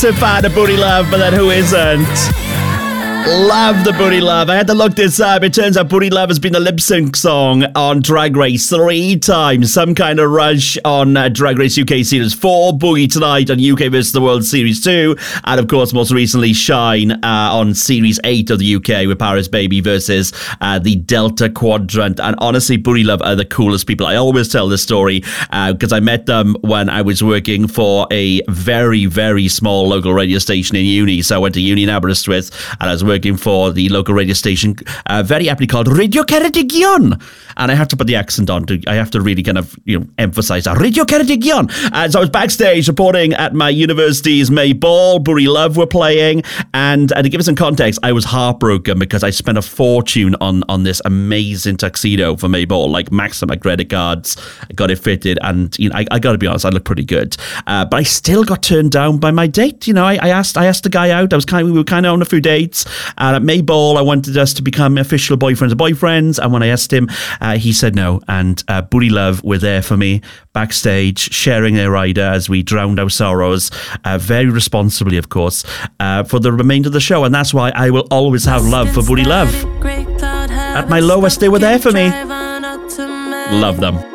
massive fan of Booty Love, but then who isn't? Love the Booty Love. I had to look this up. It turns out Booty Love has been the lip sync song on Drag Race 3 times. Some kind of rush on Drag Race UK Series 4, Boogie Tonight on UK vs. the World Series 2, and of course most recently Shine on Series 8 of the UK with Paris Baby versus the Delta Quadrant. And honestly, Booty Love are the coolest people. I always tell this story because I met them when I was working for a very, very small local radio station in uni. So I went to uni in Aberystwyth and I was working for the local radio station, very aptly called Radio Ceredigion. And I have to put the accent on. I have to really kind of, emphasize that. Radio Ceredigion. So I was backstage reporting at my university's May Ball. Booty Love were playing. And to give it some context, I was heartbroken because I spent a fortune on this amazing tuxedo for May Ball, like maxed out my credit cards. I got it fitted. And, I got to be honest, I look pretty good. But I still got turned down by my date. I asked the guy out. We were kind of on a few dates. And at May Ball, I wanted us to become official boyfriends. And when I asked him, he said no. And Booty Love were there for me backstage, sharing their rider as we drowned our sorrows, very responsibly, of course, for the remainder of the show. And that's why I will always have love for Booty Love. At my lowest, they were there for me. Love them.